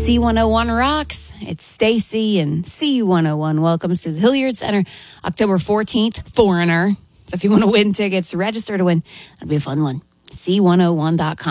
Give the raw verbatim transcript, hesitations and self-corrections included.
C one oh one rocks. It's Stacy and C one oh one welcomes to the Hilliard Center October fourteenth, Foreigner. So if you want to win tickets, register to win. That'll be a fun one. C one oh one dot com.